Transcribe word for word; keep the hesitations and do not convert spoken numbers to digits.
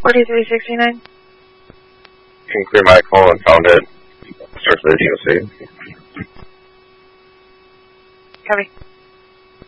forty-three sixty-nine. You can clear my call and found it. Start the D O C. Copy.